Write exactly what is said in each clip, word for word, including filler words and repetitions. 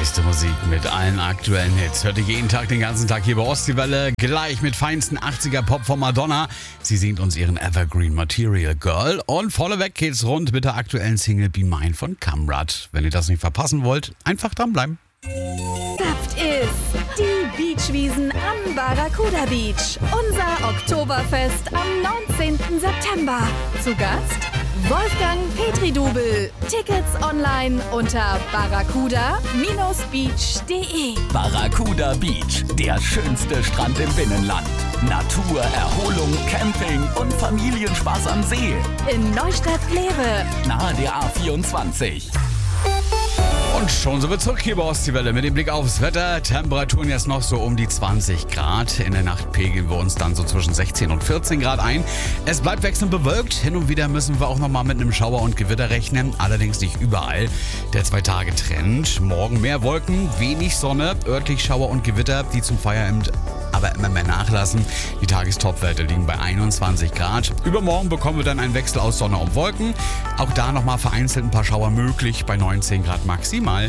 meiste Musik mit allen aktuellen Hits. Hört ihr jeden Tag, den ganzen Tag hier bei Ostseewelle. Gleich mit feinsten achtziger Pop von Madonna. Sie singt uns ihren Evergreen Material Girl. Und vorneweg geht's rund mit der aktuellen Single Be Mine von Kamrat. Wenn ihr das nicht verpassen wollt, einfach dranbleiben. Saft ist die Beachwiesen am Barracuda Beach. Unser Oktoberfest am neunzehnten September. Zu Gast Wolfgang Petri-Dubel. Tickets online unter barracuda Bindestrich beach punkt de. Barracuda Beach, der schönste Strand im Binnenland. Natur, Erholung, Camping und Familienspaß am See. In Neustadt-Glewe. Nahe der A vierundzwanzig. Und schon sind wir zurück hier bei Ostseewelle mit dem Blick aufs Wetter. Temperaturen jetzt noch so um die zwanzig Grad. In der Nacht pegeln wir uns dann so zwischen sechzehn und vierzehn Grad ein. Es bleibt wechselnd bewölkt. Hin und wieder müssen wir auch nochmal mit einem Schauer und Gewitter rechnen. Allerdings nicht überall. Der Zwei-Tage-Trend. Morgen mehr Wolken, wenig Sonne, örtlich Schauer und Gewitter, die zum Feierabend aber immer mehr nachlassen. Die Tagestopwerte liegen bei einundzwanzig Grad. Übermorgen bekommen wir dann einen Wechsel aus Sonne und Wolken. Auch da nochmal vereinzelt ein paar Schauer möglich bei neunzehn Grad maximal.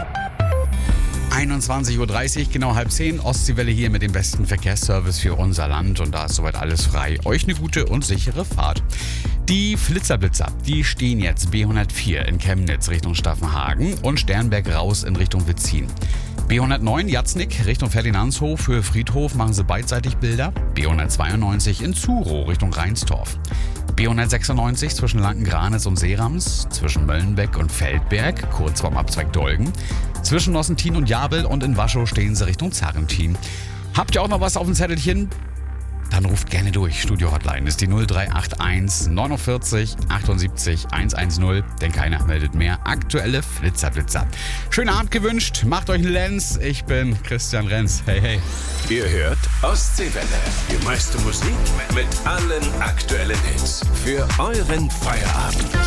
einundzwanzig Uhr dreißig, genau halb zehn. Ostseewelle hier mit dem besten Verkehrsservice für unser Land. Und da ist soweit alles frei. Euch eine gute und sichere Fahrt. Die Flitzerblitzer, die stehen jetzt B hundertvier in Chemnitz Richtung Staffenhagen und Sternberg raus in Richtung Witzin. B hundertneun Jatznick Richtung Ferdinandshof für Friedhof machen sie beidseitig Bilder. B hundertzweiundneunzig in Zuro Richtung Reinsdorf. B hundertsechsundneunzig zwischen Lanken-Granitz und Seerams, zwischen Möllenbeck und Feldberg, kurz vorm Abzweig Dolgen. Zwischen Nossentin und Jabel und in Waschow stehen sie Richtung Zarrentin. Habt ihr auch noch was auf dem Zettelchen? Dann ruft gerne durch. Studio-Hotline ist die null drei acht eins neunundvierzig achtundsiebzig hundertzehn, denn keiner meldet mehr. Aktuelle Flitzerblitzer. Schönen Abend gewünscht, macht euch einen Lenz. Ich bin Christian Renz. Hey, hey. Ihr hört Ostseewelle. Die meiste Musik mit allen aktuellen Hits. Für euren Feierabend.